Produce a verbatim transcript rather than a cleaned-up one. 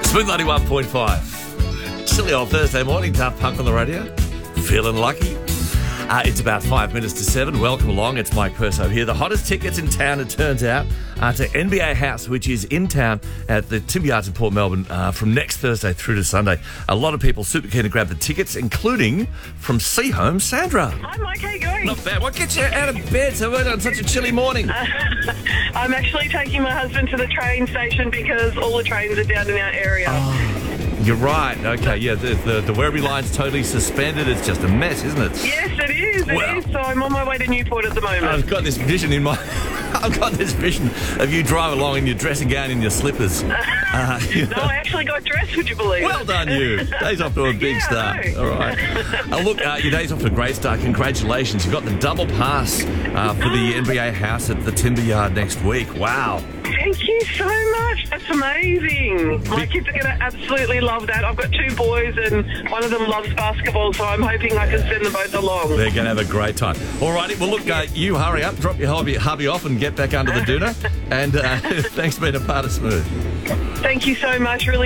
Smooth ninety-one point five. Silly old Thursday morning, Daft Punk on the radio. Feeling lucky? Uh, it's about five minutes to seven. Welcome along. It's Mike Perso here. The hottest tickets in town, it turns out, uh, to N B A House, which is in town at the Timber Yards in Port Melbourne uh, from next Thursday through to Sunday. A lot of people super keen to grab the tickets, including from Seahome, Sandra. Hi, Mike. How you going? Not bad. What gets you out of bed so early on such a chilly morning? Uh, I'm actually taking my husband to the train station because all the trains are down in our area. Oh. You're right. Okay, yeah, the, the, the Werribee line's totally suspended. It's just a mess, isn't it? Yes, it is. It Well- is. So I'm on my way to Newport at the moment. I've got this vision in my... I've got this vision of you driving along in your dressing gown and your slippers. Uh, you know. No, I actually got dressed, would you believe Well it? done, you. Day's off to a big Yeah, start. I know. All right. Uh, look, uh, your day's off to a great start. Congratulations. You've got the double pass uh, for the N B A House at the Timber Yard next week. Wow. Thank you so much. That's amazing. My kids are going to absolutely love that. I've got two boys and one of them loves basketball, so I'm hoping I can send them both along. They're going to have a great time. All righty. Well, look, uh, you hurry up, drop your hubby, hubby off and get back under the doona. And uh, thanks for being a part of Smooth. Thank you so much. Really